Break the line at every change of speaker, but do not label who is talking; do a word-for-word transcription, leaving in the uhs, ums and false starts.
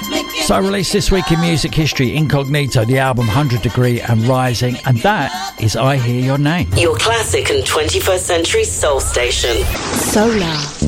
So I released this week in music history, Incognito, the album one hundred Degree and Rising, and that is I Hear Your Name.
Your classic and twenty-first century soul station.
Solar.